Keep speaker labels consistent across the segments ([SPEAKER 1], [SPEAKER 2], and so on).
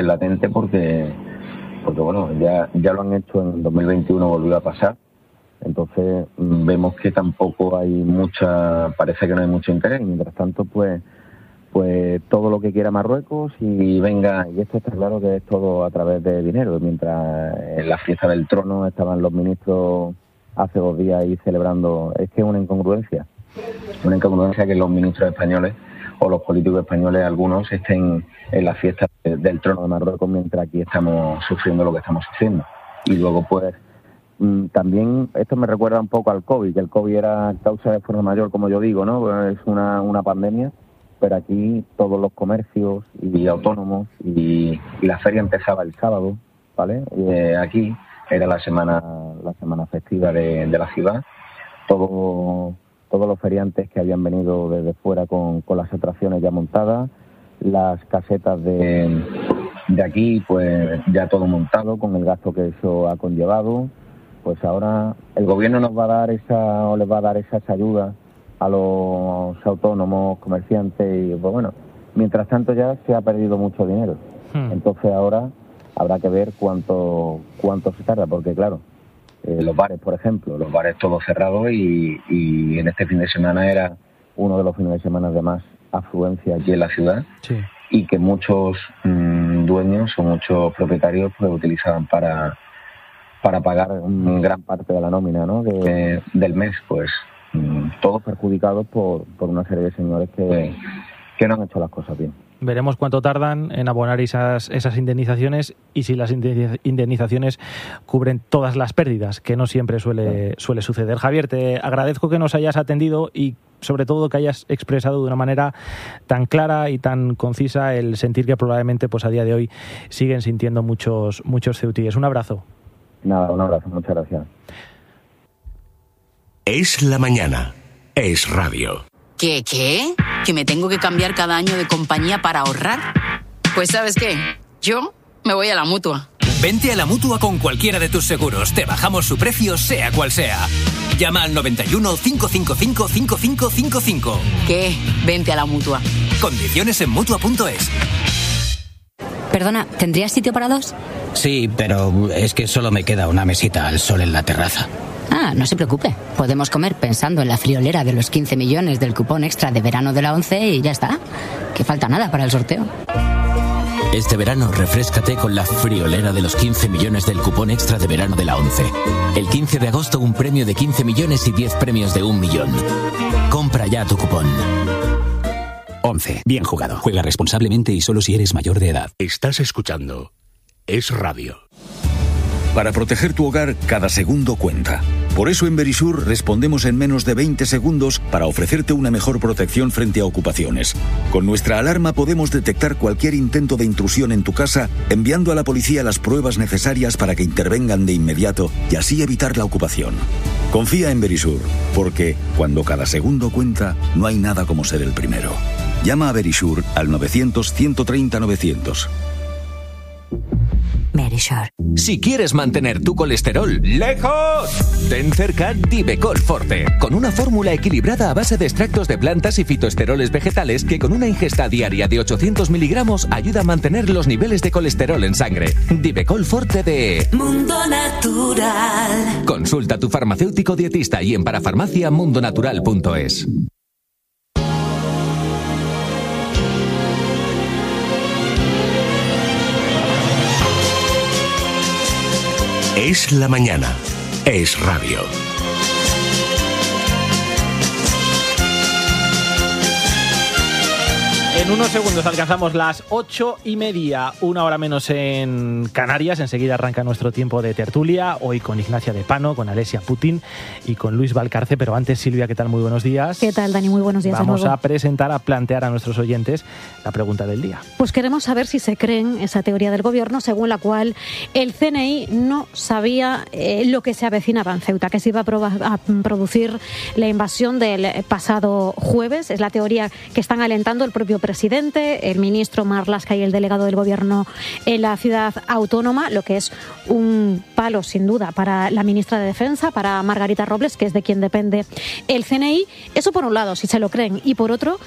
[SPEAKER 1] latente porque bueno, ya lo han hecho en 2021, volvió a pasar. Entonces vemos que tampoco parece que no hay mucho interés, y mientras tanto pues todo lo que quiera Marruecos y venga, y esto está claro que es todo a través de dinero. Mientras en la fiesta del trono estaban los ministros hace 2 días ahí celebrando, es que es una incongruencia que los ministros españoles o los políticos españoles, algunos, estén en la fiesta del trono de Marruecos mientras aquí estamos sufriendo lo que estamos sufriendo. Y luego pues también esto me recuerda un poco al COVID, que el COVID era causa de fuerza mayor, como yo digo, ¿no? Es una pandemia, pero aquí todos los comercios y autónomos y la feria empezaba el sábado, ¿vale? Aquí era la semana festiva de la ciudad. Todos los feriantes que habían venido desde fuera con las atracciones ya montadas, las casetas de aquí, pues ya todo montado con el gasto que eso ha conllevado. Pues ahora el gobierno les va a dar esas ayudas a los autónomos, comerciantes, y pues bueno, mientras tanto ya se ha perdido mucho dinero. Entonces ahora habrá que ver cuánto se tarda, porque claro, los bares, por ejemplo, todos cerrados, y en este fin de semana era uno de los fines de semana de más afluencia aquí en la ciudad. Sí. Y que muchos dueños o muchos propietarios pues utilizaban para pagar gran parte de la nómina, ¿no? del mes, pues todos perjudicados por una serie de señores que no han hecho las cosas bien.
[SPEAKER 2] Veremos cuánto tardan en abonar esas indemnizaciones y si las indemnizaciones cubren todas las pérdidas, que no siempre suele suceder. Javier, te agradezco que nos hayas atendido y sobre todo que hayas expresado de una manera tan clara y tan concisa el sentir que probablemente pues a día de hoy siguen sintiendo muchos ceutíes. Un abrazo.
[SPEAKER 1] Nada, un abrazo, muchas gracias.
[SPEAKER 3] Es la mañana, es radio.
[SPEAKER 4] ¿Qué? ¿Que me tengo que cambiar cada año de compañía para ahorrar? Pues ¿sabes qué? Yo me voy a la Mutua.
[SPEAKER 5] Vente a la Mutua con cualquiera de tus seguros. Te bajamos su precio, sea cual sea. Llama al 91 555 5555.
[SPEAKER 4] ¿Qué? Vente a la Mutua.
[SPEAKER 5] Condiciones en Mutua.es.
[SPEAKER 6] Perdona, ¿tendrías sitio para 2?
[SPEAKER 7] Sí, pero es que solo me queda una mesita al sol en la terraza.
[SPEAKER 6] Ah, no se preocupe. Podemos comer pensando en la friolera de los 15 millones del cupón extra de verano de la ONCE y ya está. Que falta nada para el sorteo.
[SPEAKER 8] Este verano refréscate con la friolera de los 15 millones del cupón extra de verano de la ONCE. El 15 de agosto un premio de 15 millones y 10 premios de 1 millón. Compra ya tu cupón.
[SPEAKER 9] ONCE. Bien jugado. Juega responsablemente y solo si eres mayor de edad.
[SPEAKER 3] Estás escuchando Es Radio.
[SPEAKER 10] Para proteger tu hogar, cada segundo cuenta. Por eso en Verisur respondemos en menos de 20 segundos para ofrecerte una mejor protección frente a ocupaciones. Con nuestra alarma podemos detectar cualquier intento de intrusión en tu casa, enviando a la policía las pruebas necesarias para que intervengan de inmediato y así evitar la ocupación. Confía en Verisur, porque cuando cada segundo cuenta, no hay nada como ser el primero. Llama a Verisur al 900-130-900.
[SPEAKER 11] Verisur.
[SPEAKER 5] Si quieres mantener tu colesterol lejos, ten cerca Divecol Forte, con una fórmula equilibrada a base de extractos de plantas y fitoesteroles vegetales que con una ingesta diaria de 800 miligramos ayuda a mantener los niveles de colesterol en sangre. Divecol Forte de
[SPEAKER 11] Mundo Natural.
[SPEAKER 5] Consulta a tu farmacéutico dietista y en parafarmacia mundonatural.es.
[SPEAKER 3] Es la mañana, es radio.
[SPEAKER 2] En unos segundos alcanzamos las 8:30, 1 hora menos en Canarias. Enseguida arranca nuestro tiempo de tertulia, hoy con Ignacia de Pano, con Alesia Putin y con Luis Valcarce. Pero antes, Silvia, ¿qué tal? Muy buenos días.
[SPEAKER 12] ¿Qué tal, Dani? Muy buenos días.
[SPEAKER 2] Vamos a plantear a nuestros oyentes la pregunta del día.
[SPEAKER 12] Pues queremos saber si se creen esa teoría del gobierno según la cual el CNI no sabía lo que se avecinaba en Ceuta, que se iba a producir la invasión del pasado jueves. Es la teoría que están alentando el propio presidente, el ministro Marlaska y el delegado del gobierno en la ciudad autónoma, lo que es un palo sin duda para la ministra de Defensa, para Margarita Robles, que es de quien depende el CNI. Eso por un lado, si se lo creen, y por otro,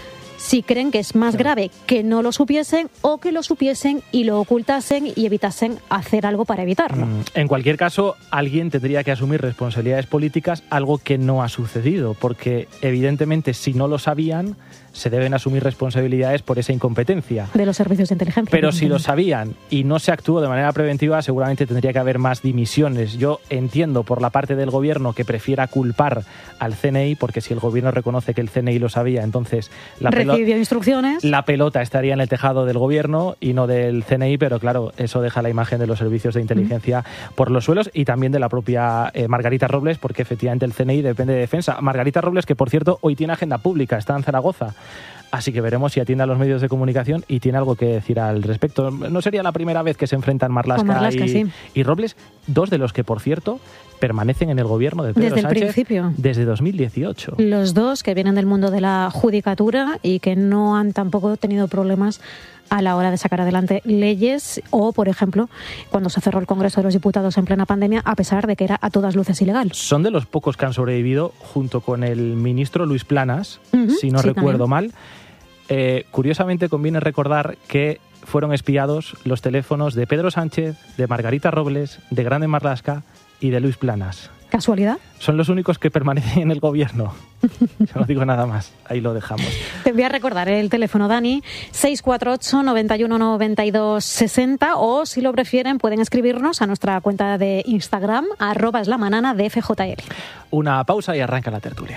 [SPEAKER 12] si creen que es más grave que no lo supiesen o que lo supiesen y lo ocultasen y evitasen hacer algo para evitarlo.
[SPEAKER 2] En cualquier caso, alguien tendría que asumir responsabilidades políticas, algo que no ha sucedido, porque evidentemente si no lo sabían, se deben asumir responsabilidades por esa incompetencia.
[SPEAKER 12] De los servicios de inteligencia.
[SPEAKER 2] Pero si lo sabían y no se actuó de manera preventiva, seguramente tendría que haber más dimisiones. Yo entiendo por la parte del gobierno que prefiera culpar al CNI, porque si el gobierno reconoce que el CNI lo sabía, entonces
[SPEAKER 12] recibió instrucciones.
[SPEAKER 2] La pelota estaría en el tejado del gobierno y no del CNI, pero claro, eso deja la imagen de los servicios de inteligencia por los suelos y también de la propia Margarita Robles, porque efectivamente el CNI depende de defensa. Margarita Robles, que por cierto hoy tiene agenda pública, está en Zaragoza. Así que veremos si atiende a los medios de comunicación y tiene algo que decir al respecto. No sería la primera vez que se enfrentan Marlaska y Robles, dos de los que, por cierto, permanecen en el gobierno de Pedro Sánchez
[SPEAKER 12] desde el principio.
[SPEAKER 2] Desde 2018.
[SPEAKER 12] Los dos que vienen del mundo de la judicatura y que no han tampoco tenido problemas a la hora de sacar adelante leyes o, por ejemplo, cuando se cerró el Congreso de los Diputados en plena pandemia, a pesar de que era a todas luces ilegal.
[SPEAKER 2] Son de los pocos que han sobrevivido junto con el ministro Luis Planas, si no recuerdo mal. Curiosamente, conviene recordar que fueron espiados los teléfonos de Pedro Sánchez, de Margarita Robles, de Grande Marlaska y de Luis Planas.
[SPEAKER 12] ¿Casualidad?
[SPEAKER 2] Son los únicos que permanecen en el gobierno. No digo nada más, ahí lo dejamos.
[SPEAKER 12] Te voy a recordar el teléfono, Dani, 648 91 92 60, o si lo prefieren pueden escribirnos a nuestra cuenta de Instagram, @eslamanana de FJL.
[SPEAKER 2] Una pausa y arranca la tertulia.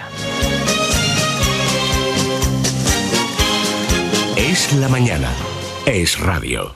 [SPEAKER 3] Es la mañana. Es radio.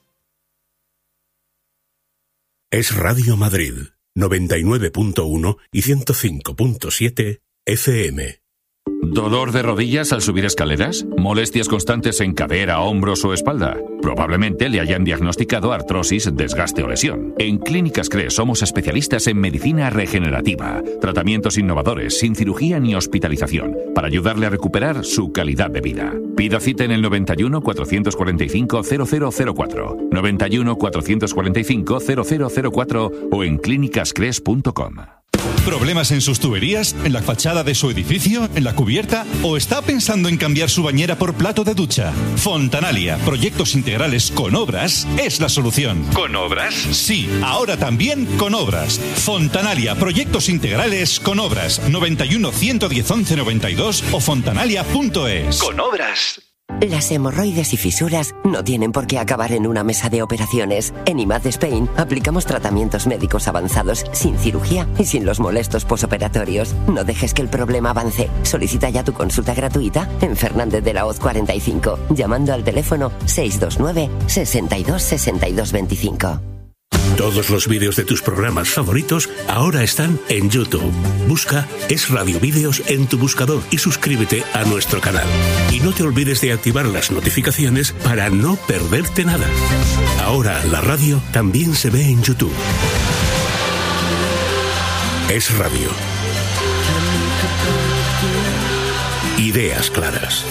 [SPEAKER 3] Es Radio Madrid. 99.1 y 105.7 FM.
[SPEAKER 13] ¿Dolor de rodillas al subir escaleras? ¿Molestias constantes en cadera, hombros o espalda? Probablemente le hayan diagnosticado artrosis, desgaste o lesión. En Clínicas CRES somos especialistas en medicina regenerativa, tratamientos innovadores, sin cirugía ni hospitalización, para ayudarle a recuperar su calidad de vida. Pida cita en el 91 445 0004, 91 445 0004 o en clínicascres.com.
[SPEAKER 14] ¿Problemas en sus tuberías? ¿En la fachada de su edificio? ¿En la cubierta? ¿O está pensando en cambiar su bañera por plato de ducha? Fontanalia, proyectos integrales con obras, es la solución. ¿Con obras? Sí, ahora también con obras. Fontanalia, proyectos integrales con obras. 91 110 11 92 o fontanalia.es.
[SPEAKER 15] Con obras. Las hemorroides y fisuras no tienen por qué acabar en una mesa de operaciones. En IMAD Spain aplicamos tratamientos médicos avanzados sin cirugía y sin los molestos posoperatorios. No dejes que el problema avance. Solicita ya tu consulta gratuita en Fernández de la Hoz 45, llamando al teléfono 629 62 62 25.
[SPEAKER 3] Todos los vídeos de tus programas favoritos ahora están en YouTube. Busca Es Radio Vídeos en tu buscador y suscríbete a nuestro canal. Y no te olvides de activar las notificaciones para no perderte nada. Ahora la radio también se ve en YouTube. Es Radio. Ideas claras.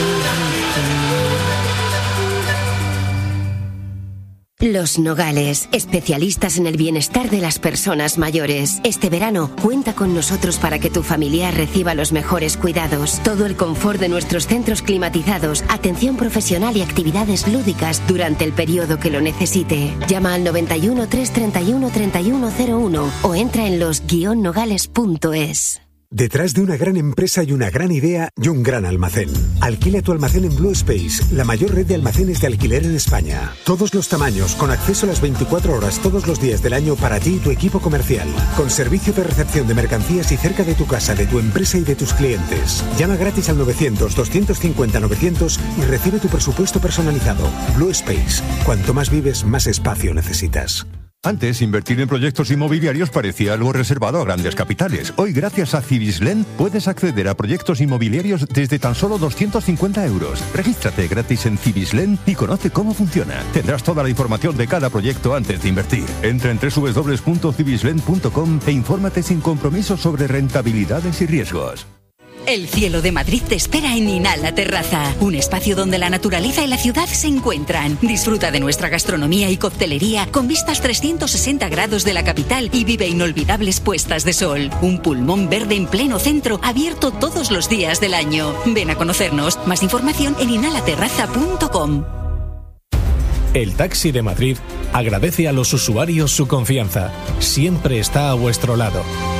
[SPEAKER 16] Los Nogales, especialistas en el bienestar de las personas mayores. Este verano, cuenta con nosotros para que tu familiar reciba los mejores cuidados. Todo el confort de nuestros centros climatizados, atención profesional y actividades lúdicas durante el periodo que lo necesite. Llama al 91 331 3101 o entra en los-nogales.es.
[SPEAKER 17] Detrás de una gran empresa hay una gran idea y un gran almacén. Alquila tu almacén en Blue Space, la mayor red de almacenes de alquiler en España. Todos los tamaños, con acceso a las 24 horas todos los días del año para ti y tu equipo comercial. Con servicio de recepción de mercancías y cerca de tu casa, de tu empresa y de tus clientes. Llama gratis al 900-250-900 y recibe tu presupuesto personalizado. Blue Space. Cuanto más vives, más espacio necesitas.
[SPEAKER 18] Antes, invertir en proyectos inmobiliarios parecía algo reservado a grandes capitales. Hoy, gracias a Cibislen, puedes acceder a proyectos inmobiliarios desde tan solo 250 euros. Regístrate gratis en Cibislen y conoce cómo funciona. Tendrás toda la información de cada proyecto antes de invertir. Entra en www.cibislen.com e infórmate sin compromiso sobre rentabilidades y riesgos.
[SPEAKER 19] El cielo de Madrid te espera en Inhala Terraza, un espacio donde la naturaleza y la ciudad se encuentran. Disfruta de nuestra gastronomía y coctelería con vistas 360 grados de la capital y vive inolvidables puestas de sol. Un pulmón verde en pleno centro, abierto todos los días del año. Ven a conocernos. Más información en inhalaterraza.com.
[SPEAKER 20] El Taxi de Madrid agradece a los usuarios su confianza. Siempre está a vuestro lado.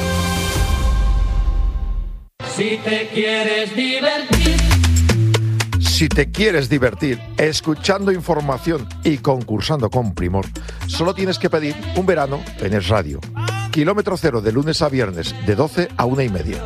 [SPEAKER 21] Si te quieres divertir.
[SPEAKER 22] Si te quieres divertir escuchando información y concursando con primor, solo tienes que pedir un verano en Es Radio. Kilómetro cero de lunes a viernes, de 12 a 1:30.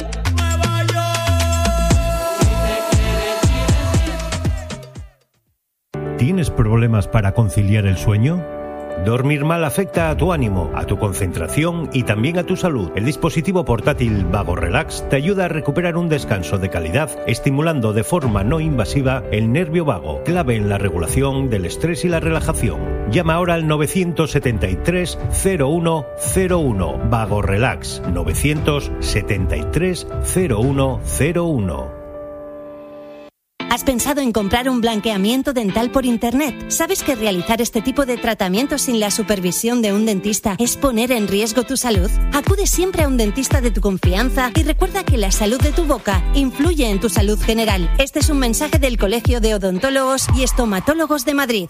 [SPEAKER 23] ¿Tienes problemas para conciliar el sueño? Dormir mal afecta a tu ánimo, a tu concentración y también a tu salud. El dispositivo portátil Vago Relax te ayuda a recuperar un descanso de calidad, estimulando de forma no invasiva el nervio vago, clave en la regulación del estrés y la relajación. Llama ahora al 973 0101. Vago Relax 973 0101.
[SPEAKER 24] ¿Has pensado en comprar un blanqueamiento dental por internet? ¿Sabes que realizar este tipo de tratamientos sin la supervisión de un dentista es poner en riesgo tu salud? Acude siempre a un dentista de tu confianza y recuerda que la salud de tu boca influye en tu salud general. Este es un mensaje del Colegio de Odontólogos y Estomatólogos de Madrid.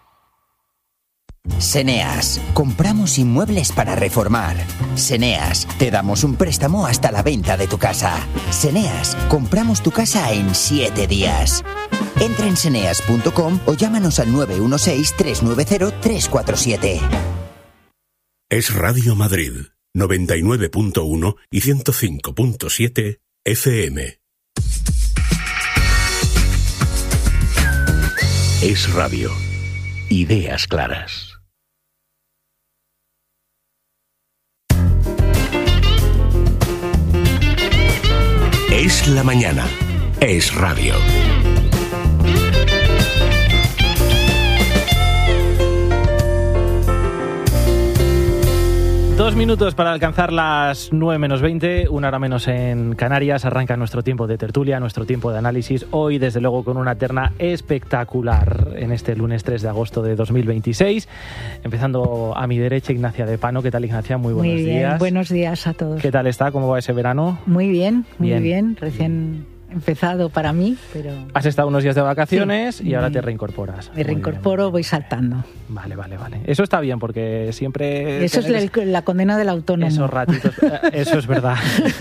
[SPEAKER 25] Seneas, compramos inmuebles para reformar. Seneas, te damos un préstamo hasta la venta de tu casa. Seneas, compramos tu casa en 7 días. Entra en seneas.com o llámanos al 916-390-347.
[SPEAKER 3] Es Radio Madrid, 99.1 y 105.7 FM. Es Radio. Ideas claras. Es la mañana. Es Radio.
[SPEAKER 2] Dos minutos para alcanzar las 9 menos 20, una hora menos en Canarias. Arranca nuestro tiempo de tertulia, nuestro tiempo de análisis. Hoy, desde luego, con una terna espectacular en este lunes 3 de agosto de 2026. Empezando a mi derecha, Ignacia de Pano. ¿Qué tal, Ignacia? Muy buenos días.
[SPEAKER 26] Buenos días a todos.
[SPEAKER 2] ¿Qué tal está? ¿Cómo va ese verano?
[SPEAKER 26] Muy bien. Recién empezado para mí, pero...
[SPEAKER 2] Has estado unos días de vacaciones y ahora te reincorporas.
[SPEAKER 26] Me reincorporo, voy saltando.
[SPEAKER 2] Vale. Eso está bien, porque siempre...
[SPEAKER 26] Eso es la condena del autónomo.
[SPEAKER 2] Esos ratitos, eso es verdad.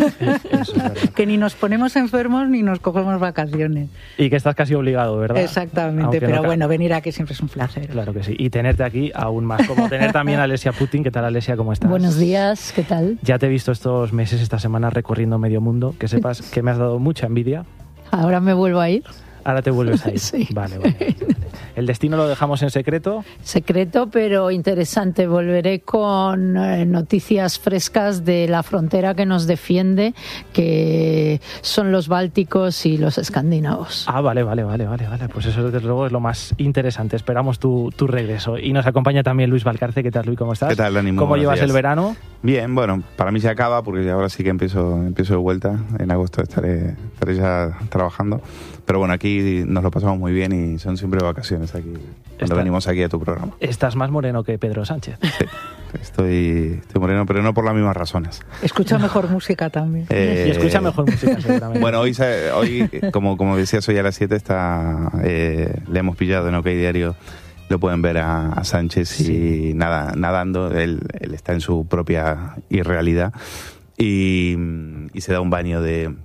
[SPEAKER 26] Que ni nos ponemos enfermos ni nos cogemos vacaciones.
[SPEAKER 2] Y que estás casi obligado, ¿verdad?
[SPEAKER 26] Exactamente, aunque pero bueno, venir aquí siempre es un placer.
[SPEAKER 2] Claro que sí, y tenerte aquí aún más, como tener también a Alesia Putin. ¿Qué tal, Alesia? ¿Cómo estás?
[SPEAKER 27] Buenos días, ¿qué tal?
[SPEAKER 2] Ya te he visto estos meses, esta semana, recorriendo medio mundo. Que sepas que me has dado mucha envidia.
[SPEAKER 27] ¿Ahora me vuelvo a ir?
[SPEAKER 2] Ahora te vuelves a ir.
[SPEAKER 27] Sí.
[SPEAKER 2] Vale. ¿El destino lo dejamos en secreto?
[SPEAKER 27] Secreto, pero interesante. Volveré con noticias frescas de la frontera que nos defiende, que son los bálticos y los escandinavos.
[SPEAKER 2] Ah, vale. Pues eso, desde luego, es lo más interesante. Esperamos tu regreso. Y nos acompaña también Luis Valcarce. ¿Qué tal, Luis? ¿Cómo estás?
[SPEAKER 28] ¿Qué tal, Dani?
[SPEAKER 2] ¿Cómo llevas el verano?
[SPEAKER 28] Bien, bueno, para mí se acaba porque ahora sí que empiezo de vuelta. En agosto estaré ya trabajando. Pero bueno, aquí nos lo pasamos muy bien y son siempre vacaciones aquí, cuando venimos aquí a tu programa.
[SPEAKER 2] Estás más moreno que Pedro Sánchez.
[SPEAKER 28] Sí, estoy moreno, pero no por las mismas razones.
[SPEAKER 26] Escucha mejor música también.
[SPEAKER 2] Y escucha mejor música, seguramente.
[SPEAKER 28] Bueno, hoy como decías, hoy a las 7 le hemos pillado en OK Diario. Lo pueden ver a Sánchez y nadando. Él está en su propia irrealidad y se da un baño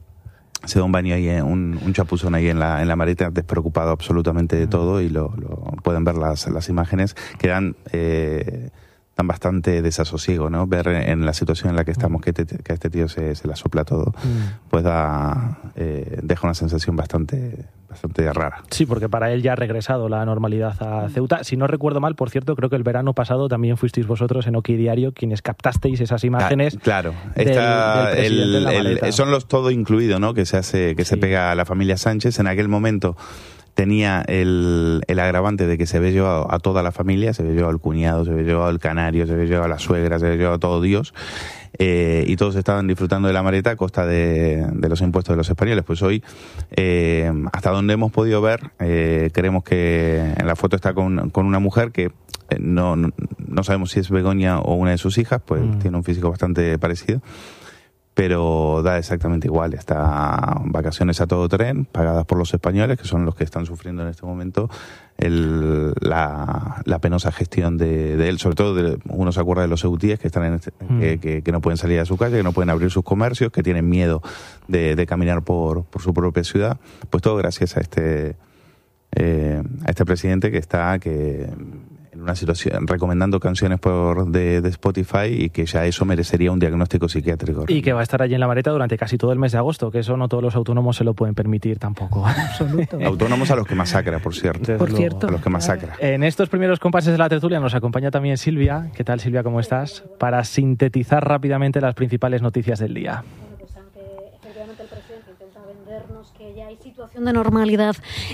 [SPEAKER 28] ahí, un chapuzón ahí en la maleta, despreocupado absolutamente de todo, y lo pueden ver las imágenes que dan bastante desasosiego, ¿no? Ver en la situación en la que estamos que a este tío se la sopla todo, pues deja una sensación bastante rara.
[SPEAKER 2] Sí, porque para él ya ha regresado la normalidad a Ceuta. Si no recuerdo mal, por cierto, creo que el verano pasado también fuisteis vosotros en OK Diario quienes captasteis esas imágenes.
[SPEAKER 28] Claro,
[SPEAKER 2] del
[SPEAKER 28] son los todo incluido, ¿no? Que se pega a la familia Sánchez. En aquel momento tenía el agravante de que se había llevado a toda la familia, se había llevado al cuñado, se había llevado al canario, se había llevado a la suegra, se había llevado a todo Dios, y todos estaban disfrutando de la maleta a costa de los impuestos de los españoles. Pues hoy, hasta donde hemos podido ver, creemos que en la foto está con una mujer que no sabemos si es Begoña o una de sus hijas, pues tiene un físico bastante parecido, pero da exactamente igual. Está vacaciones a todo tren, pagadas por los españoles, que son los que están sufriendo en este momento la penosa gestión de él. Sobre todo, uno se acuerda de los ceutíes que están que no pueden salir a su calle, que no pueden abrir sus comercios, que tienen miedo de caminar por su propia ciudad. Pues todo gracias a este presidente que está en una situación recomendando canciones de Spotify, y que ya eso merecería un diagnóstico psiquiátrico.
[SPEAKER 2] Y que va a estar allí en la maleta durante casi todo el mes de agosto, que eso no todos los autónomos se lo pueden permitir tampoco.
[SPEAKER 26] Absoluto.
[SPEAKER 28] Autónomos a los que masacra, por cierto. A los que masacra.
[SPEAKER 2] En estos primeros compases de la tertulia nos acompaña también Silvia. ¿Qué tal, Silvia? ¿Cómo estás? Para sintetizar rápidamente las principales noticias del día.
[SPEAKER 12] Que ya hay situación de normalidad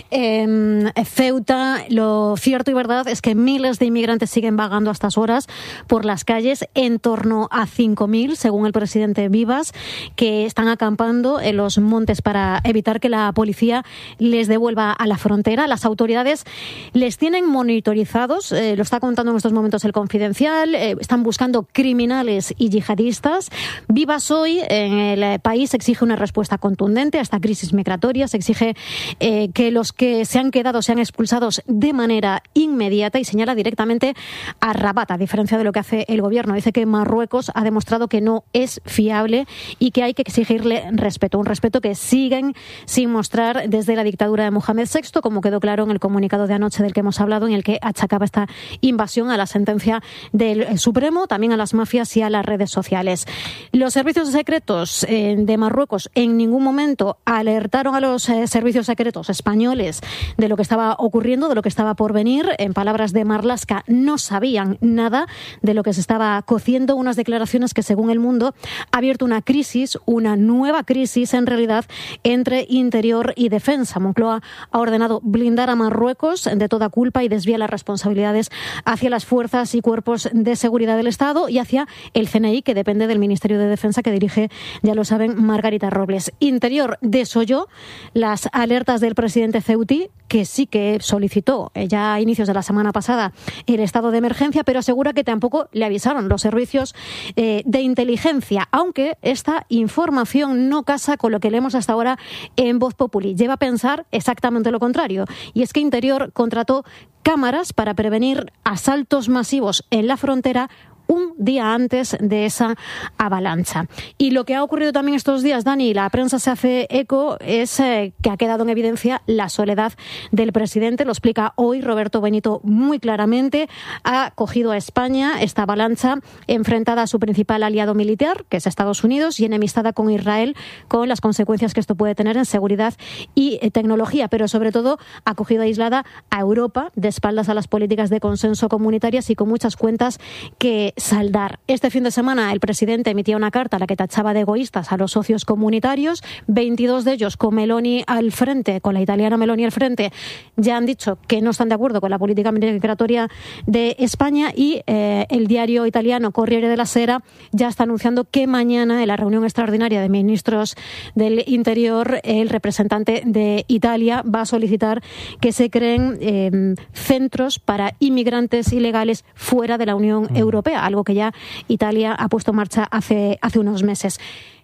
[SPEAKER 12] en Ceuta. Lo cierto y verdad es que miles de inmigrantes siguen vagando a estas horas por las calles, en torno a 5.000, según el presidente Vivas, que están acampando en los montes para evitar que la policía les devuelva a la frontera. Las autoridades les tienen monitorizados, lo está contando en estos momentos el Confidencial, están buscando criminales y yihadistas. Vivas hoy en el país exige una respuesta contundente a esta crisis migratoria, se exige que los que se han quedado sean expulsados de manera inmediata, y señala directamente a Rabat, a diferencia de lo que hace el gobierno. Dice que Marruecos ha demostrado que no es fiable y que hay que exigirle respeto, un respeto que siguen sin mostrar desde la dictadura de Mohamed VI, como quedó claro en el comunicado de anoche del que hemos hablado, en el que achacaba esta invasión a la sentencia del Supremo, también a las mafias y a las redes sociales. Los servicios secretos de Marruecos en ningún momento alertaron a los servicios secretos españoles de lo que estaba ocurriendo, de lo que estaba por venir. En palabras de Marlaska, no sabían nada de lo que se estaba cociendo. Unas declaraciones que, según El Mundo, ha abierto una crisis, una nueva crisis en realidad, entre interior y defensa. Moncloa ha ordenado blindar a Marruecos de toda culpa y desvía las responsabilidades hacia las fuerzas y cuerpos de seguridad del Estado y hacia el CNI, que depende del Ministerio de Defensa, que dirige, ya lo saben, Margarita Robles. Interior desoyó las alertas del presidente ceutí, que sí que solicitó ya a inicios de la semana pasada el estado de emergencia, pero asegura que tampoco le avisaron los servicios de inteligencia, aunque esta información no casa con lo que leemos hasta ahora en Voz Populi. Lleva a pensar exactamente lo contrario, y es que Interior contrató cámaras para prevenir asaltos masivos en la frontera un día antes de esa avalancha. Y lo que ha ocurrido también estos días, Dani, y la prensa se hace eco, es que ha quedado en evidencia la soledad del presidente. Lo explica hoy Roberto Benito muy claramente. Ha cogido a España esta avalancha enfrentada a su principal aliado militar, que es Estados Unidos, y enemistada con Israel, con las consecuencias que esto puede tener en seguridad y tecnología, pero sobre todo ha cogido aislada a Europa, de espaldas a las políticas de consenso comunitarias y con muchas cuentas que saldar. Este fin de semana el presidente emitía una carta a la que tachaba de egoístas a los socios comunitarios. 22 de ellos, con Meloni al frente, con la italiana Meloni al frente, ya han dicho que no están de acuerdo con la política migratoria de España, y el diario italiano Corriere della Sera ya está anunciando que mañana, en la reunión extraordinaria de ministros del Interior, el representante de Italia va a solicitar que se creen centros para inmigrantes ilegales fuera de la Unión Europea, algo que ya Italia ha puesto en marcha hace unos meses.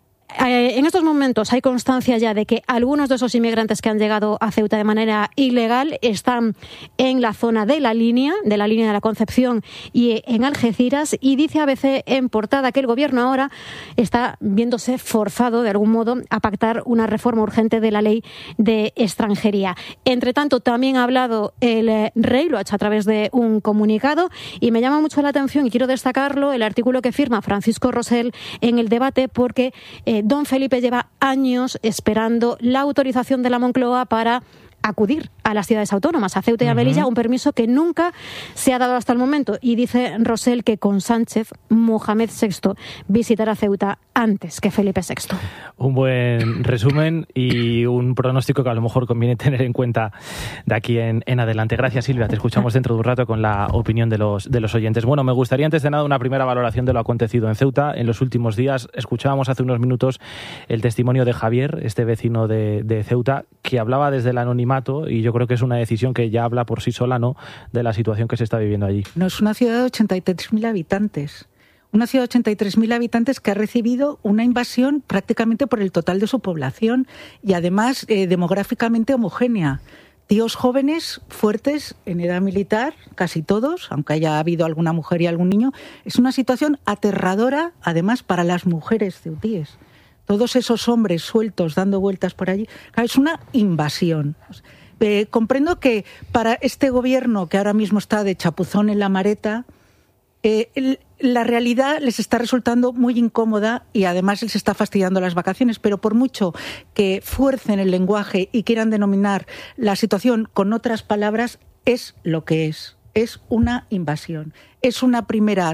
[SPEAKER 12] En estos momentos hay constancia ya de que algunos de esos inmigrantes que han llegado a Ceuta de manera ilegal están en la zona de la línea de la Concepción y en Algeciras, y dice ABC en portada que el gobierno ahora está viéndose forzado de algún modo a pactar una reforma urgente de la ley de extranjería. Entre tanto, también ha hablado el rey, lo ha hecho a través de un comunicado, y me llama mucho la atención y quiero destacarlo, el artículo que firma Francisco Rosell en El Debate, porque don Felipe lleva años esperando la autorización de la Moncloa para acudir a las ciudades autónomas, a Ceuta y a Melilla, un permiso que nunca se ha dado hasta el momento. Y dice Rosell que con Sánchez, Mohamed VI visitará Ceuta antes que Felipe VI.
[SPEAKER 2] Un buen resumen y un pronóstico que a lo mejor conviene tener en cuenta de aquí en adelante. Gracias, Silvia. Te escuchamos dentro de un rato con la opinión de los oyentes. Bueno, me gustaría antes de nada una primera valoración de lo acontecido en Ceuta en los últimos días. Escuchábamos hace unos minutos el testimonio de Javier, este vecino de Ceuta, que hablaba desde el anonimato, y yo creo que es una decisión que ya habla por sí sola, ¿no?, de la situación que se está viviendo allí.
[SPEAKER 1] No, es una ciudad de 83.000 habitantes. Una ciudad de 83.000 habitantes que ha recibido una invasión prácticamente por el total de su población y además demográficamente homogénea. Tíos jóvenes, fuertes, en edad militar, casi todos, aunque haya habido alguna mujer y algún niño. Es una situación aterradora, además, para las mujeres ceutíes. Todos esos hombres sueltos dando vueltas por allí. Claro, es una invasión. Comprendo que para este gobierno, que ahora mismo está de chapuzón en la mareta, la realidad les está resultando muy incómoda y además les está fastidiando las vacaciones, pero por mucho que fuercen el lenguaje y quieran denominar la situación con otras palabras, es lo que es una invasión. Es una primera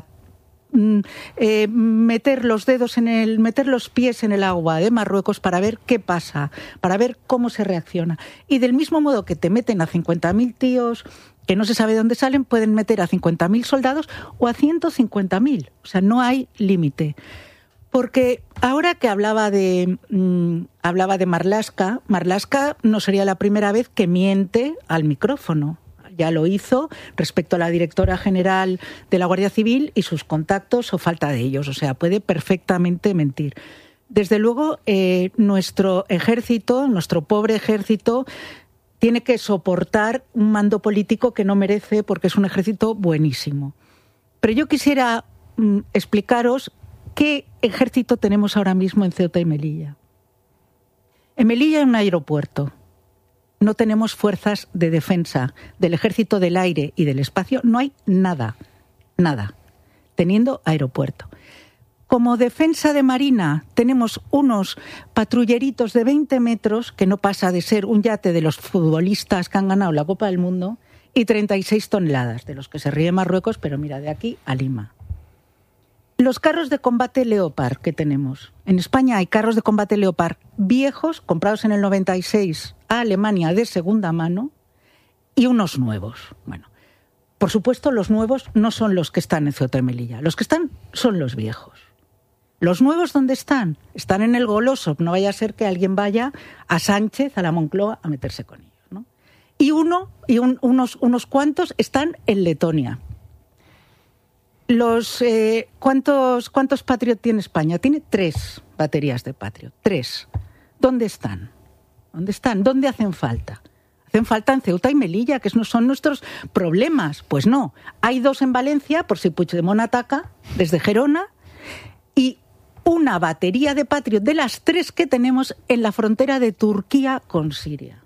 [SPEAKER 1] meter los pies en el agua de Marruecos para ver qué pasa, para ver cómo se reacciona. Y del mismo modo que te meten a 50.000 tíos que no se sabe de dónde salen, pueden meter a 50.000 soldados o a 150.000. O sea, no hay límite. Porque ahora que hablaba de Marlaska no sería la primera vez que miente al micrófono. Ya lo hizo respecto a la directora general de la Guardia Civil y sus contactos o falta de ellos. O sea, puede perfectamente mentir. Desde luego, nuestro ejército, nuestro pobre ejército, tiene que soportar un mando político que no merece porque es un ejército buenísimo. Pero yo quisiera explicaros qué ejército tenemos ahora mismo en Ceuta y Melilla. En Melilla hay un aeropuerto. No tenemos fuerzas de defensa del ejército del aire y del espacio. No hay nada, teniendo aeropuerto. Como defensa de marina tenemos unos patrulleritos de 20 metros, que no pasa de ser un yate de los futbolistas que han ganado la Copa del Mundo, y 36 toneladas, de los que se ríe Marruecos, pero mira, de aquí a Lima. Los carros de combate Leopard que tenemos. En España hay carros de combate Leopard viejos, comprados en el 96 a Alemania de segunda mano, y unos nuevos. Bueno, por supuesto, los nuevos no son los que están en Ceuta y Melilla. Los que están son los viejos. ¿Los nuevos dónde están? Están en el Goloso. No vaya a ser que alguien vaya a Sánchez, a la Moncloa, a meterse con ellos, ¿no? Y unos cuantos están en Letonia. ¿Cuántos Patriot tiene España? Tiene 3 baterías de Patriot. 3. ¿Dónde están? ¿Dónde hacen falta? Hacen falta en Ceuta y Melilla, que no son nuestros problemas. Pues no. Hay 2 en Valencia, por si Puigdemont ataca, desde Gerona, y una batería de Patriot de las 3 que tenemos en la frontera de Turquía con Siria.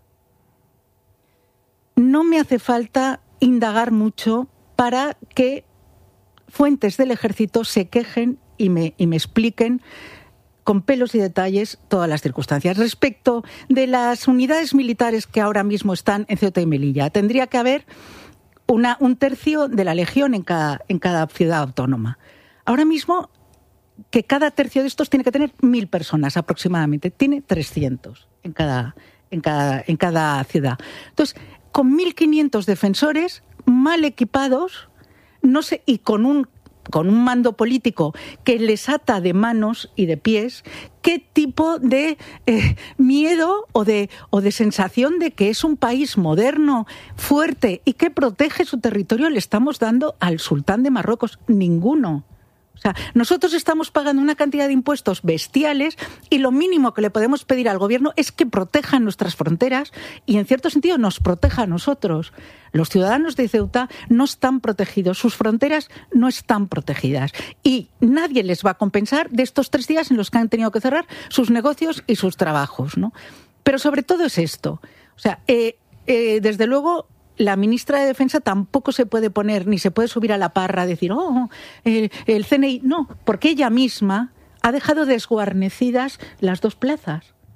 [SPEAKER 1] No me hace falta indagar mucho para que fuentes del ejército se quejen y me expliquen con pelos y detalles todas las circunstancias. Respecto de las unidades militares que ahora mismo están en Ceuta y Melilla, tendría que haber un tercio de la legión en cada ciudad autónoma. Ahora mismo, que cada tercio de estos tiene que tener 1.000 personas aproximadamente. Tiene 300 en cada ciudad. Entonces, con 1.500 defensores mal equipados, no sé, y con un mando político que les ata de manos y de pies, qué tipo de miedo o de sensación de que es un país moderno, fuerte y que protege su territorio le estamos dando al sultán de Marruecos. Ninguno. O sea, nosotros estamos pagando una cantidad de impuestos bestiales y lo mínimo que le podemos pedir al gobierno es que proteja nuestras fronteras y, en cierto sentido, nos proteja a nosotros. Los ciudadanos de Ceuta no están protegidos, sus fronteras no están protegidas y nadie les va a compensar de estos 3 días en los que han tenido que cerrar sus negocios y sus trabajos, ¿no? Pero sobre todo es esto. O sea, desde luego, la ministra de Defensa tampoco se puede poner, ni se puede subir a la parra a decir, el CNI. No, porque ella misma ha dejado desguarnecidas las 2 plazas.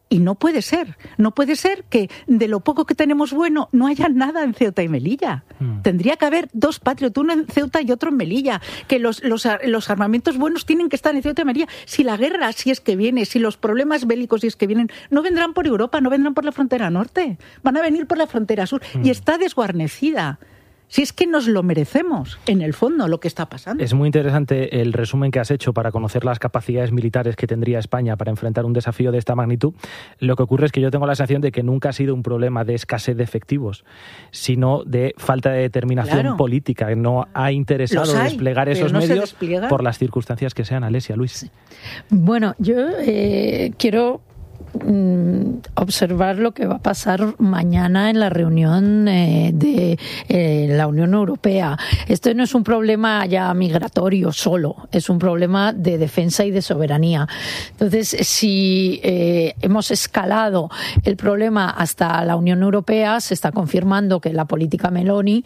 [SPEAKER 1] Y no puede ser que de lo poco que tenemos bueno no haya nada en Ceuta y Melilla. Tendría que haber dos patrios, uno en Ceuta y otro en Melilla, que los armamentos buenos tienen que estar en Ceuta y Melilla. Si la guerra, si es que viene, si los problemas bélicos, si es que vienen, no vendrán por Europa, no vendrán por la frontera norte, van a venir por la frontera sur, y está desguarnecida. Si es que nos lo merecemos, en el fondo, lo que está pasando.
[SPEAKER 2] Es muy interesante el resumen que has hecho para conocer las capacidades militares que tendría España para enfrentar un desafío de esta magnitud. Lo que ocurre es que yo tengo la sensación de que nunca ha sido un problema de escasez de efectivos, sino de falta de determinación política. No ha interesado desplegar esos medios por las circunstancias que sean. Alesia, Luis.
[SPEAKER 27] Bueno, yo quiero observar lo que va a pasar mañana en la reunión de la Unión Europea. Esto no es un problema ya migratorio solo, es un problema de defensa y de soberanía. Entonces, si hemos escalado el problema hasta la Unión Europea, se está confirmando que la política Meloni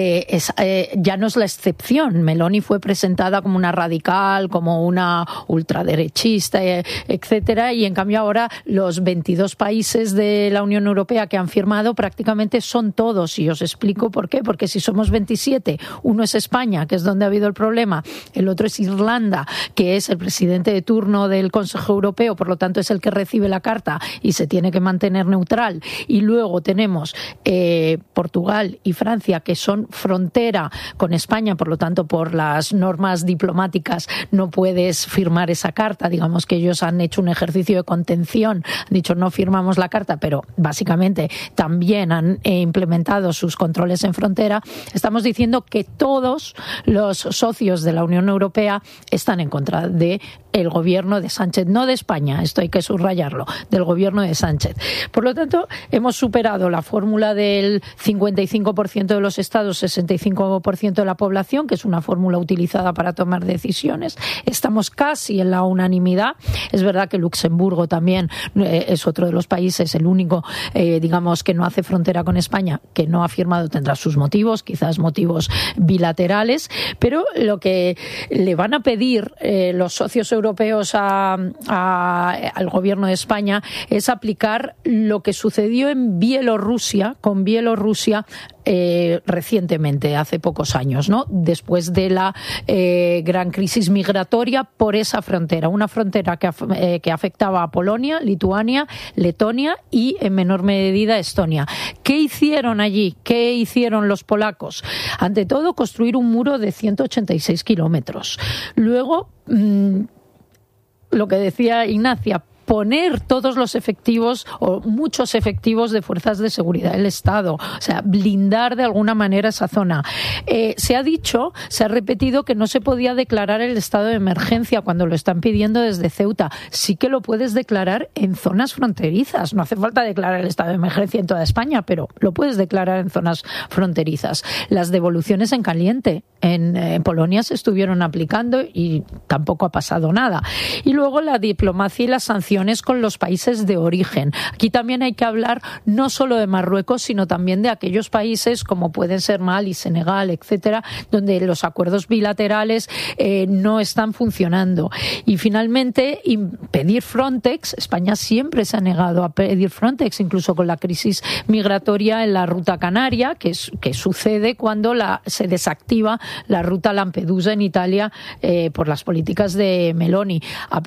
[SPEAKER 27] ya no es la excepción. Meloni fue presentada como una radical, como una ultraderechista, etcétera, y en cambio ahora los 22 países de la Unión Europea que han firmado prácticamente son todos, y os explico por qué. Porque si somos 27, uno es España, que es donde ha habido el problema, el otro es Irlanda, que es el presidente de turno del Consejo Europeo, por lo tanto es el que recibe la carta y se tiene que mantener neutral, y luego tenemos Portugal y Francia, que son frontera con España, por lo tanto por las normas diplomáticas no puedes firmar esa carta. Digamos que ellos han hecho un ejercicio de contención, han dicho no firmamos la carta, pero básicamente también han implementado sus controles en frontera. Estamos diciendo que todos los socios de la Unión Europea están en contra de el gobierno de Sánchez, no de España, esto hay que subrayarlo, del gobierno de Sánchez. Por lo tanto, hemos superado la fórmula del 55% de los estados, 65% de la población, que es una fórmula utilizada para tomar decisiones. Estamos casi en la unanimidad. Es verdad que Luxemburgo también es otro de los países, el único, digamos, que no hace frontera con España, que no ha firmado, tendrá sus motivos, quizás motivos bilaterales, pero lo que le van a pedir los socios europeos al gobierno de España es aplicar lo que sucedió en Bielorrusia, con Bielorrusia, recientemente, hace pocos años, ¿no? Después de la gran crisis migratoria por esa frontera, una frontera que afectaba a Polonia, Lituania, Letonia y en menor medida Estonia. ¿Qué hicieron allí? ¿Qué hicieron los polacos? Ante todo, construir un muro de 186 kilómetros. Luego, lo que decía Ignacia, poner todos los efectivos o muchos efectivos de fuerzas de seguridad del Estado, o sea, blindar de alguna manera esa zona. Se ha dicho, se ha repetido que no se podía declarar el estado de emergencia cuando lo están pidiendo desde Ceuta. Sí que lo puedes declarar en zonas fronterizas, no hace falta declarar el estado de emergencia en toda España, pero lo puedes declarar en zonas fronterizas. Las devoluciones en caliente en Polonia se estuvieron aplicando y tampoco ha pasado nada. Y luego la diplomacia y las sanciones con los países de origen. Aquí también hay que hablar no solo de Marruecos, sino también de aquellos países como pueden ser Mali, Senegal, etcétera, donde los acuerdos bilaterales no están funcionando. Y finalmente, pedir Frontex. España siempre se ha negado a pedir Frontex, incluso con la crisis migratoria en la ruta canaria, que sucede cuando se desactiva la ruta Lampedusa en Italia por las políticas de Meloni.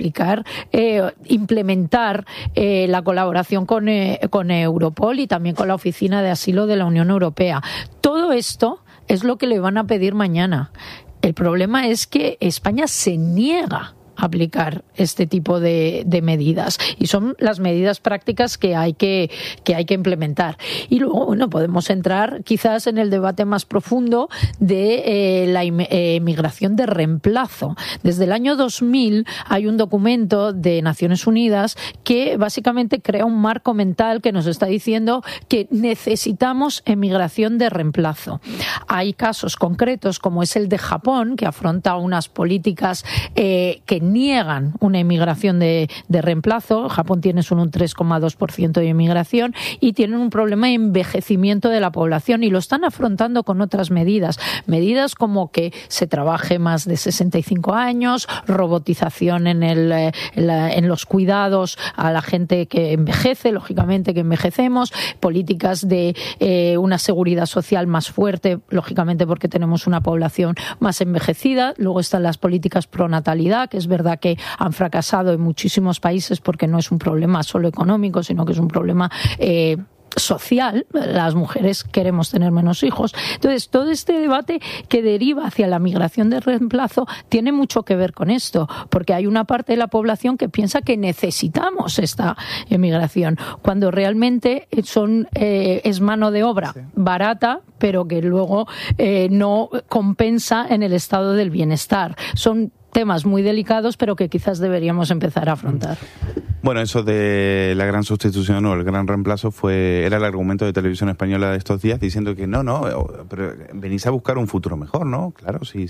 [SPEAKER 27] Implementar la colaboración con Europol y también con la Oficina de Asilo de la Unión Europea. Todo esto es lo que le van a pedir mañana. El problema es que España se niega a aplicar este tipo de medidas, y son las medidas prácticas que hay que implementar. Y luego, bueno, podemos entrar quizás en el debate más profundo de la inmigración de reemplazo. Desde el año 2000 hay un documento de Naciones Unidas que básicamente crea un marco mental que nos está diciendo que necesitamos emigración de reemplazo. Hay casos concretos como es el de Japón, que afronta unas políticas que niegan una inmigración de reemplazo. Japón tiene solo un 3,2% de inmigración y tienen un problema de envejecimiento de la población y lo están afrontando con otras medidas como que se trabaje más de 65 años, robotización en los cuidados a la gente que envejece, lógicamente que envejecemos, políticas de una seguridad social más fuerte, lógicamente porque tenemos una población más envejecida. Luego están las políticas pro natalidad, que es verdad que han fracasado en muchísimos países porque no es un problema solo económico, sino que es un problema social. Las mujeres queremos tener menos hijos. Entonces, todo este debate que deriva hacia la migración de reemplazo tiene mucho que ver con esto, porque hay una parte de la población que piensa que necesitamos esta emigración, cuando realmente es mano de obra barata, pero que luego no compensa en el estado del bienestar. Son temas muy delicados, pero que quizás deberíamos empezar a afrontar.
[SPEAKER 28] Bueno, eso de la gran sustitución o el gran reemplazo era el argumento de Televisión Española de estos días, diciendo que no, pero venís a buscar un futuro mejor, ¿no? Claro, sí.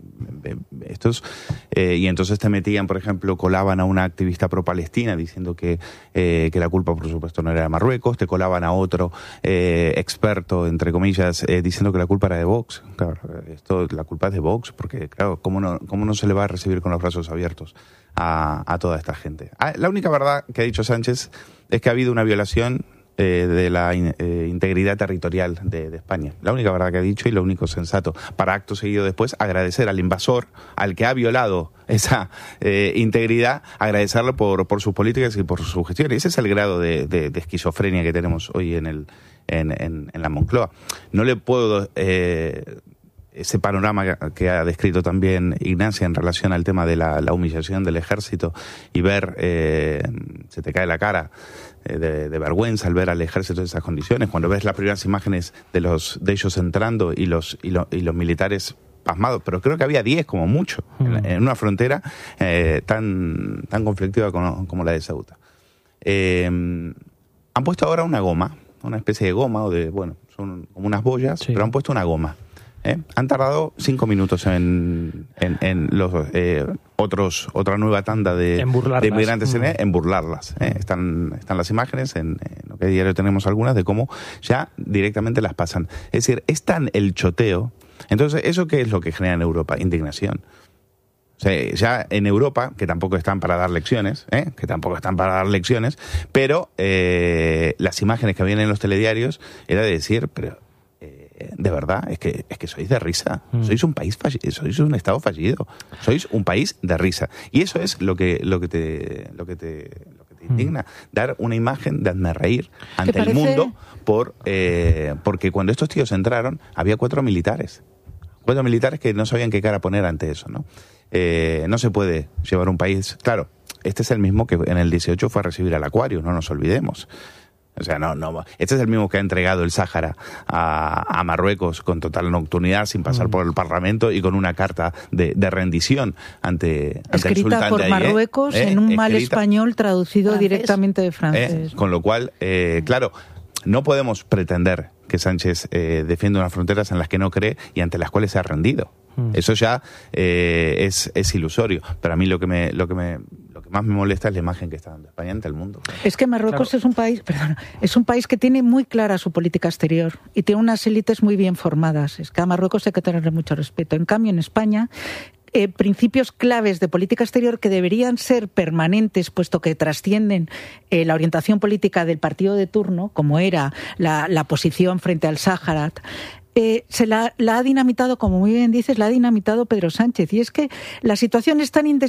[SPEAKER 28] Y entonces te metían, por ejemplo, colaban a una activista pro-palestina diciendo que la culpa, por supuesto, no era de Marruecos, te colaban a otro experto, entre comillas, diciendo que la culpa era de Vox. Claro, la culpa es de Vox, porque, claro, ¿cómo no se le va a recibir con los brazos abiertos a toda esta gente? La única verdad que ha dicho Sánchez es que ha habido una violación de la integridad territorial de España. La única verdad que ha dicho y lo único sensato, para acto seguido después agradecer al invasor, al que ha violado esa integridad, agradecerle por sus políticas y por su gestión. Ese es el grado de esquizofrenia que tenemos hoy en la Moncloa. No le puedo... ese panorama que ha descrito también Ignacia en relación al tema de la humillación del ejército y ver, se te cae la cara de vergüenza al ver al ejército en esas condiciones, cuando ves las primeras imágenes de ellos entrando y los militares pasmados, pero creo que había 10 como mucho en una frontera tan conflictiva como la de Ceuta. Han puesto ahora una goma, una especie de goma, son como unas boyas, pero han puesto una goma. Han tardado 5 minutos en otra nueva tanda de inmigrantes en burlarlas. Están las imágenes, en lo que diario tenemos algunas, de cómo ya directamente las pasan. Es decir, es tan el choteo. Entonces, ¿eso qué es lo que genera en Europa? Indignación. O sea, ya en Europa, que tampoco están para dar lecciones, pero las imágenes que vienen en los telediarios era de decir, pero de verdad, es que sois de risa. Sois un país fallido, sois un estado fallido. Sois un país de risa. Y eso es lo que te indigna. Dar una imagen de hazme reír ante el mundo porque cuando estos tíos entraron había 4 militares. 4 militares que no sabían qué cara poner ante eso, ¿no? No se puede llevar un país... Claro, este es el mismo que en el 18 fue a recibir al Aquarius, no nos olvidemos. O sea, este es el mismo que ha entregado el Sáhara a Marruecos con total nocturnidad, sin pasar por el Parlamento y con una carta de rendición ante el sultán
[SPEAKER 1] escrita por Marruecos en un mal español traducido directamente de francés.
[SPEAKER 28] Con lo cual, claro, no podemos pretender que Sánchez defienda unas fronteras en las que no cree y ante las cuales se ha rendido. Eso ya es ilusorio. Pero a mí lo que más me molesta es la imagen que está dando España ante el mundo.
[SPEAKER 1] Es que Marruecos es un país que tiene muy clara su política exterior y tiene unas élites muy bien formadas. Es que a Marruecos hay que tenerle mucho respeto. En cambio, en España, principios claves de política exterior que deberían ser permanentes, puesto que trascienden la orientación política del partido de turno, como era la posición frente al Sáhara, la ha dinamitado, como muy bien dices, la ha dinamitado Pedro Sánchez. Y es que la situación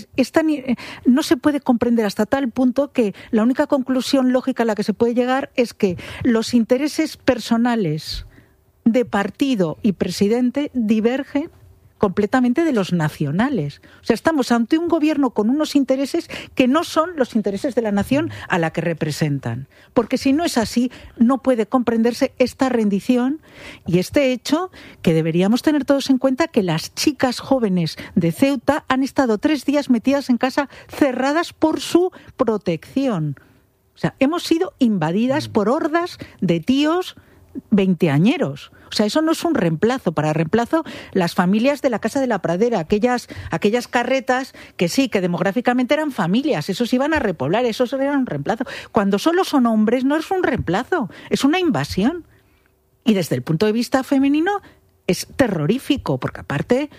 [SPEAKER 1] no se puede comprender hasta tal punto que la única conclusión lógica a la que se puede llegar es que los intereses personales de partido y presidente divergen completamente de los nacionales. O sea, estamos ante un gobierno con unos intereses que no son los intereses de la nación a la que representan. Porque si no es así, no puede comprenderse esta rendición y este hecho que deberíamos tener todos en cuenta, que las chicas jóvenes de Ceuta han estado 3 días metidas en casa cerradas por su protección. O sea, hemos sido invadidas por hordas de tíos veinteañeros. O sea, eso no es un reemplazo. Para reemplazo, las familias de la Casa de la Pradera, aquellas carretas que sí, que demográficamente eran familias, esos iban a repoblar, esos eran un reemplazo. Cuando solo son hombres no es un reemplazo, es una invasión. Y desde el punto de vista femenino es terrorífico, porque aparte,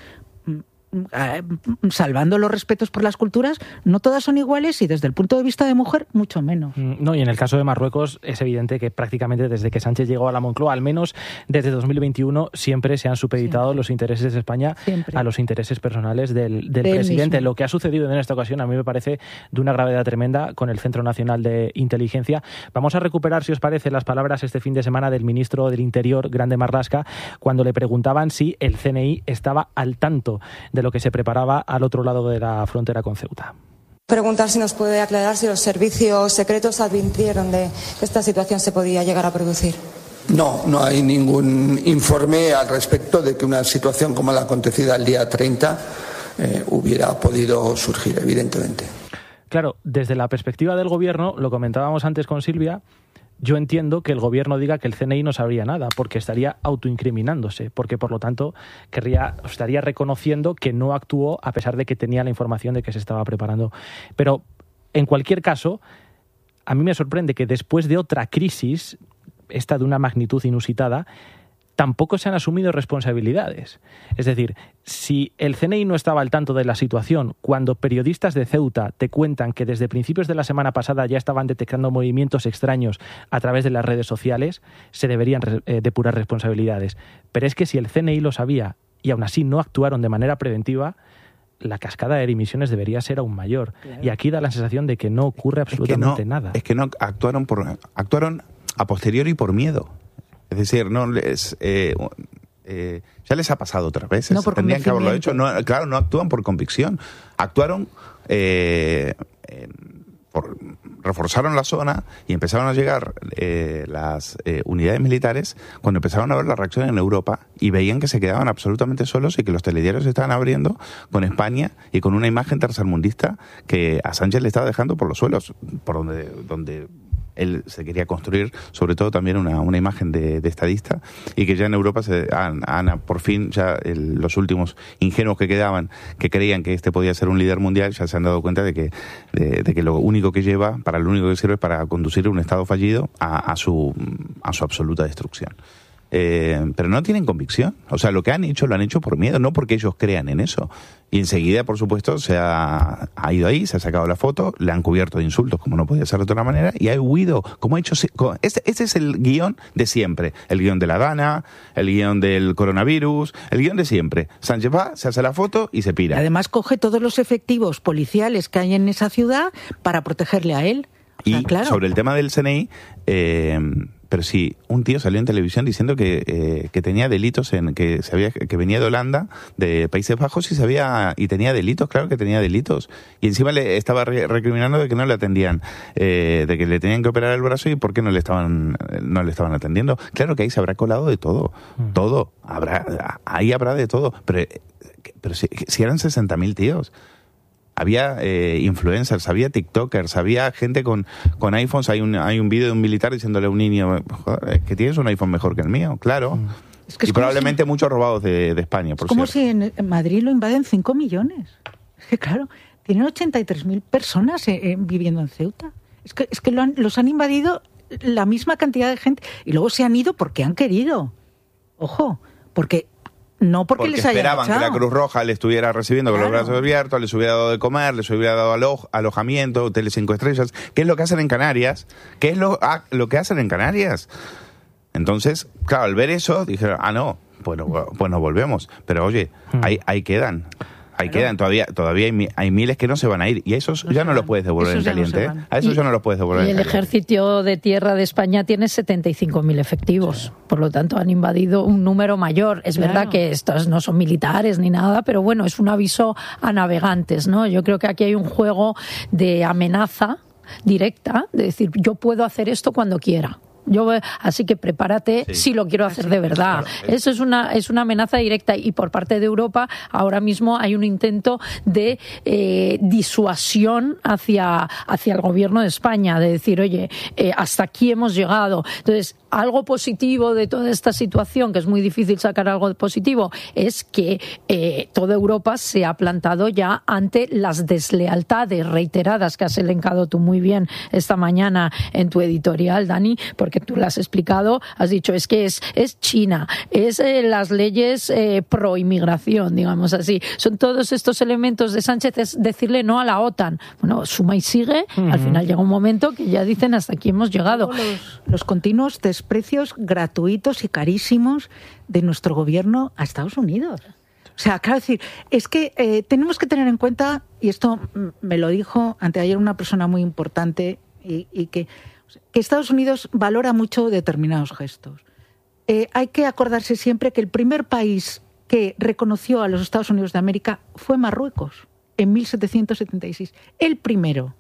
[SPEAKER 1] salvando los respetos por las culturas, no todas son iguales y desde el punto de vista de mujer, mucho menos.
[SPEAKER 2] No, y en el caso de Marruecos es evidente que prácticamente desde que Sánchez llegó a la Moncloa, al menos desde 2021, siempre se han supeditado los intereses de España a los intereses personales del presidente. Mismo. Lo que ha sucedido en esta ocasión a mí me parece de una gravedad tremenda con el Centro Nacional de Inteligencia. Vamos a recuperar, si os parece, las palabras este fin de semana del ministro del Interior, Grande Marlaska, cuando le preguntaban si el CNI estaba al tanto de lo que se preparaba al otro lado de la frontera con Ceuta.
[SPEAKER 4] Preguntar si nos puede aclarar si los servicios secretos advirtieron de que esta situación se podía llegar a producir.
[SPEAKER 5] No hay ningún informe al respecto de que una situación como la acontecida el día 30 hubiera podido surgir, evidentemente.
[SPEAKER 2] Claro, desde la perspectiva del gobierno, lo comentábamos antes con Silvia, yo entiendo que el gobierno diga que el CNI no sabría nada, porque estaría autoincriminándose, porque por lo tanto estaría reconociendo que no actuó a pesar de que tenía la información de que se estaba preparando. Pero, en cualquier caso, a mí me sorprende que después de otra crisis, esta de una magnitud inusitada, tampoco se han asumido responsabilidades. Es decir, si el CNI no estaba al tanto de la situación, cuando periodistas de Ceuta te cuentan que desde principios de la semana pasada ya estaban detectando movimientos extraños a través de las redes sociales, se deberían depurar responsabilidades. Pero es que si el CNI lo sabía y aún así no actuaron de manera preventiva, la cascada de emisiones debería ser aún mayor. Claro. Y aquí da la sensación de que no ocurre absolutamente nada.
[SPEAKER 28] Es que no actuaron a posteriori por miedo. Es decir, ya les ha pasado otras veces.
[SPEAKER 1] No,
[SPEAKER 28] tendrían que haberlo hecho. No actúan por convicción. Actuaron, reforzaron la zona y empezaron a llegar las unidades militares cuando empezaron a ver la reacción en Europa y veían que se quedaban absolutamente solos y que los telediarios se estaban abriendo con España y con una imagen tercermundista que a Sánchez le estaba dejando por los suelos, por donde él se quería construir, sobre todo también una imagen de estadista, y que ya en Europa por fin, ya los últimos ingenuos que quedaban, que creían que este podía ser un líder mundial, ya se han dado cuenta de que lo único que lo único que sirve es para conducir un Estado fallido a su absoluta destrucción. Pero no tienen convicción. O sea, lo que han hecho lo han hecho por miedo, no porque ellos crean en eso. Y enseguida, por supuesto, se ha ido ahí, se ha sacado la foto, le han cubierto de insultos, como no podía ser de otra manera, y ha huido, como ha hecho... Ese es el guión de siempre. El guión de la Dana, el guión del coronavirus, el guión de siempre. Sánchez va, se hace la foto y se pira.
[SPEAKER 1] Además, coge todos los efectivos policiales que hay en esa ciudad para protegerle a él.
[SPEAKER 28] Y claro, sobre el tema del CNI... pero sí, un tío salió en televisión diciendo que tenía delitos, que venía de Holanda, de Países Bajos, y tenía delitos, claro que tenía delitos. Y encima le estaba recriminando de que no le atendían, de que le tenían que operar el brazo y por qué no le estaban atendiendo. Claro que ahí se habrá colado de todo, todo. Ahí habrá de todo. Pero si eran 60.000 tíos. Había influencers, había tiktokers, había gente con iPhones. Hay un vídeo de un militar diciéndole a un niño, joder, que tienes un iPhone mejor que el mío, claro. Es que y probablemente muchos robados de España, por cierto.
[SPEAKER 1] Es como si en Madrid lo invaden 5 millones. Es que claro, tienen 83.000 personas viviendo en Ceuta. Es que los han invadido la misma cantidad de gente y luego se han ido porque han querido. Ojo, porque les hayan
[SPEAKER 28] esperaban
[SPEAKER 1] echado.
[SPEAKER 28] que la Cruz Roja le estuviera recibiendo con los brazos abiertos, les hubiera dado de comer, les hubiera dado alojamiento, hoteles 5 estrellas. ¿Qué es lo que hacen en Canarias? ¿Qué es lo que hacen en Canarias? Entonces, claro, al ver eso, dijeron, no, pues nos volvemos. Pero oye, ahí quedan. Ahí quedan, todavía hay miles que no se van a ir y a esos ya no los puedes devolver en caliente. A esos ya no los puedes devolver en caliente.
[SPEAKER 27] Y el Ejército de Tierra de España tiene 75.000 efectivos. Sí. Por lo tanto, han invadido un número mayor. Es verdad que estos no son militares ni nada, pero bueno, es un aviso a navegantes, ¿no? Yo creo que aquí hay un juego de amenaza directa, de decir, yo puedo hacer esto cuando quiera. Así que prepárate si lo quiero hacer de verdad. Claro. Eso es una amenaza directa, y por parte de Europa ahora mismo hay un intento de disuasión hacia el gobierno de España, de decir, oye, hasta aquí hemos llegado. Entonces, algo positivo de toda esta situación, que es muy difícil sacar algo positivo, es que toda Europa se ha plantado ya ante las deslealtades reiteradas que has elencado tú muy bien esta mañana en tu editorial, Dani, porque tú lo has explicado, has dicho, es que es China, es las leyes pro inmigración, digamos así. Son todos estos elementos de Sánchez, es decirle no a la OTAN. Bueno, suma y sigue, al final llega un momento que ya dicen hasta aquí hemos llegado.
[SPEAKER 1] Los continuos desprecios gratuitos y carísimos de nuestro gobierno a Estados Unidos. O sea, claro, decir, es que tenemos que tener en cuenta, y esto me lo dijo anteayer una persona muy importante, y que Estados Unidos valora mucho determinados gestos. Hay que acordarse siempre que el primer país que reconoció a los Estados Unidos de América fue Marruecos, en 1776. El primero.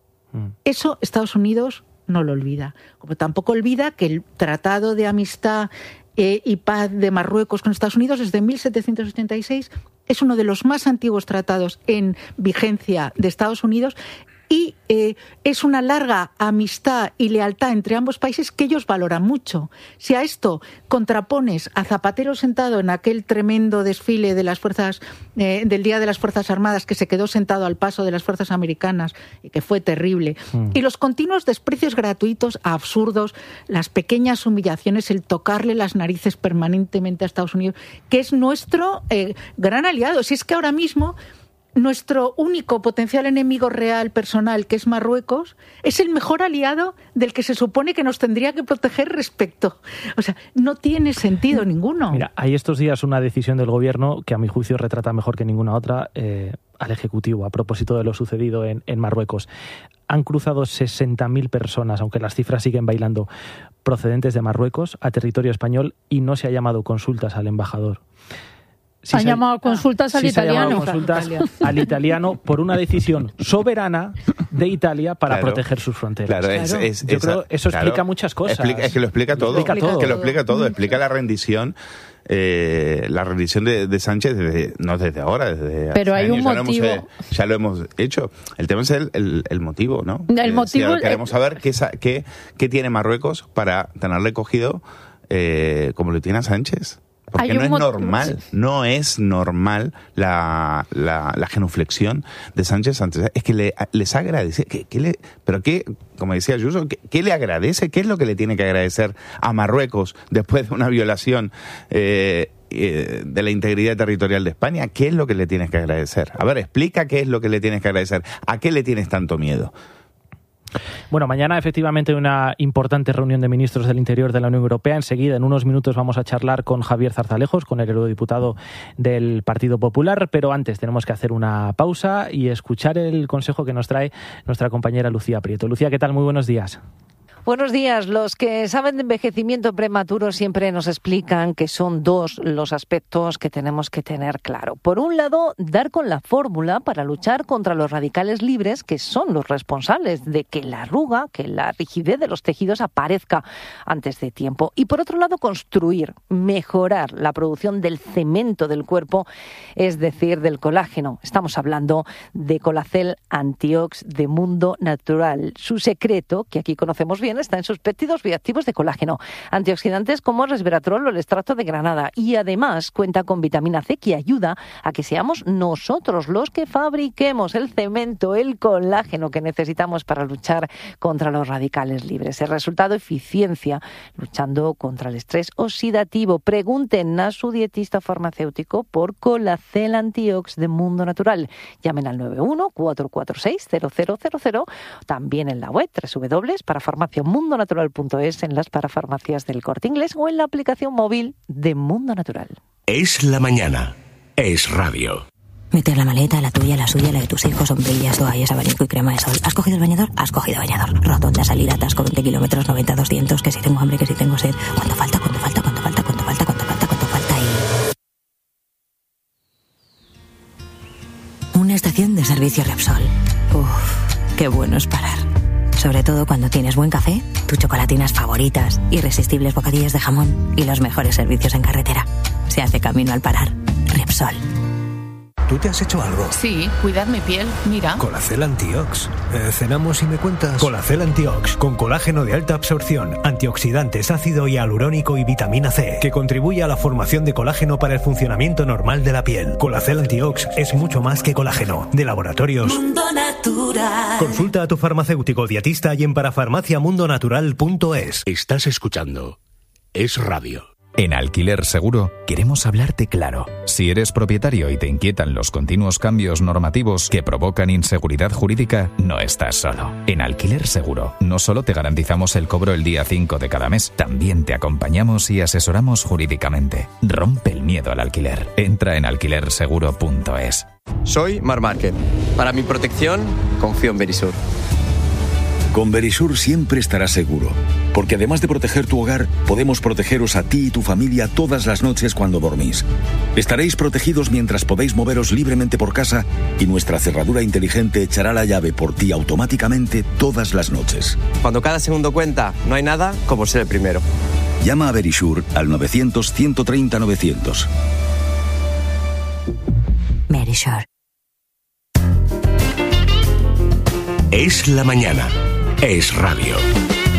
[SPEAKER 1] Eso Estados Unidos no lo olvida. Como tampoco olvida que el Tratado de Amistad y Paz de Marruecos con Estados Unidos desde 1786 es uno de los más antiguos tratados en vigencia de Estados Unidos, y es una larga amistad y lealtad entre ambos países que ellos valoran mucho. Si a esto contrapones a Zapatero sentado en aquel tremendo desfile de las fuerzas del Día de las Fuerzas Armadas, que se quedó sentado al paso de las fuerzas americanas y que fue terrible, y los continuos desprecios gratuitos, absurdos, las pequeñas humillaciones, el tocarle las narices permanentemente a Estados Unidos, que es nuestro gran aliado. Si es que ahora mismo nuestro único potencial enemigo real personal, que es Marruecos, es el mejor aliado del que se supone que nos tendría que proteger respecto. O sea, no tiene sentido ninguno.
[SPEAKER 2] Mira, hay estos días una decisión del gobierno que a mi juicio retrata mejor que ninguna otra al Ejecutivo a propósito de lo sucedido en Marruecos. Han cruzado 60.000 personas, aunque las cifras siguen bailando, procedentes de Marruecos a territorio español, y no se ha llamado consultas al embajador.
[SPEAKER 27] Han llamado consultas al italiano.
[SPEAKER 2] Consultas al italiano por una decisión soberana de Italia para proteger sus fronteras.
[SPEAKER 28] Claro,
[SPEAKER 2] yo creo que eso explica muchas cosas.
[SPEAKER 28] Es que lo explica todo. Explica la rendición. La rendición de Sánchez no desde ahora, desde
[SPEAKER 27] pero hay
[SPEAKER 28] años,
[SPEAKER 27] un motivo.
[SPEAKER 28] Ya lo hemos hecho. El tema es el motivo, ¿no?
[SPEAKER 27] El motivo.
[SPEAKER 28] Queremos saber qué tiene Marruecos para tenerle cogido como lo tiene a Sánchez. Porque no es normal la genuflexión de Sánchez antes. Es que les agradece. ¿Pero qué? Como decía Ayuso, ¿qué le agradece? ¿Qué es lo que le tiene que agradecer a Marruecos después de una violación de la integridad territorial de España? ¿Qué es lo que le tienes que agradecer? A ver, explica qué es lo que le tienes que agradecer. ¿A qué le tienes tanto miedo?
[SPEAKER 2] Bueno, mañana efectivamente una importante reunión de ministros del Interior de la Unión Europea. Enseguida, en unos minutos, vamos a charlar con Javier Zarzalejos, con el eurodiputado del Partido Popular, pero antes tenemos que hacer una pausa y escuchar el consejo que nos trae nuestra compañera Lucía Prieto. Lucía, ¿qué tal? Muy buenos días.
[SPEAKER 6] Buenos días. Los que saben de envejecimiento prematuro siempre nos explican que son dos los aspectos que tenemos que tener claro. Por un lado, dar con la fórmula para luchar contra los radicales libres, que son los responsables de que la arruga, que la rigidez de los tejidos aparezca antes de tiempo. Y por otro lado, construir, mejorar la producción del cemento del cuerpo, es decir, del colágeno. Estamos hablando de Colacel Antiox de Mundo Natural. Su secreto, que aquí conocemos bien, está en sus péptidos bioactivos de colágeno, antioxidantes como resveratrol o el extracto de granada, y además cuenta con vitamina C, que ayuda a que seamos nosotros los que fabriquemos el cemento, el colágeno que necesitamos para luchar contra los radicales libres. El resultado, eficiencia luchando contra el estrés oxidativo. Pregunten a su dietista farmacéutico por Colacel Antiox de Mundo Natural. Llamen al 91-446-0000, también en la web www.parafarmaciamundonatural.es, en las parafarmacias del Corte Inglés o en la aplicación móvil de Mundo Natural.
[SPEAKER 3] Es la mañana. Es radio.
[SPEAKER 7] Meter la maleta, la tuya, la suya, la de tus hijos, sombrillas, toallas, abanico y crema de sol. ¿Has cogido el bañador? Has cogido bañador. Rotonda, salida, atasco, 20 kilómetros, 90, 200, que si tengo hambre, que si tengo sed. ¿Cuánto falta? ¿Cuánto falta? ¿Cuánto falta? ¿Cuánto falta? ¿Cuánto falta? ¿Cuánto falta? Y... una estación de servicio Repsol. Uf, qué bueno es parar. Sobre todo cuando tienes buen café, tus chocolatinas favoritas, irresistibles bocadillos de jamón y los mejores servicios en carretera. Se hace camino al parar. Repsol.
[SPEAKER 8] ¿Tú te has hecho algo?
[SPEAKER 9] Sí, cuidar mi piel, mira.
[SPEAKER 8] Colacel Antiox. Cenamos y me cuentas. Colacel Antiox, con colágeno de alta absorción, antioxidantes, ácido hialurónico y vitamina C, que contribuye a la formación de colágeno para el funcionamiento normal de la piel. Colacel Antiox es mucho más que colágeno. De Laboratorios
[SPEAKER 10] Mundo Natural.
[SPEAKER 8] Consulta a tu farmacéutico dietista y en parafarmaciamundonatural.es.
[SPEAKER 3] Estás escuchando Es Radio.
[SPEAKER 11] En Alquiler Seguro queremos hablarte claro. Si eres propietario y te inquietan los continuos cambios normativos que provocan inseguridad jurídica, no estás solo. En Alquiler Seguro no solo te garantizamos el cobro el día 5 de cada mes, también te acompañamos y asesoramos jurídicamente. Rompe el miedo al alquiler. Entra en alquilerseguro.es.
[SPEAKER 13] Soy Mar Márquez. Para mi protección, confío en Verisur.
[SPEAKER 14] Con Verisur siempre estarás seguro, porque además de proteger tu hogar, podemos protegeros a ti y tu familia todas las noches cuando dormís. Estaréis protegidos mientras podéis moveros libremente por casa y nuestra cerradura inteligente echará la llave por ti automáticamente todas las noches.
[SPEAKER 13] Cuando cada segundo cuenta, no hay nada como ser el primero.
[SPEAKER 14] Llama a Verisur al 900-130-900.
[SPEAKER 7] Verisur.
[SPEAKER 3] Es la mañana. Es Radio.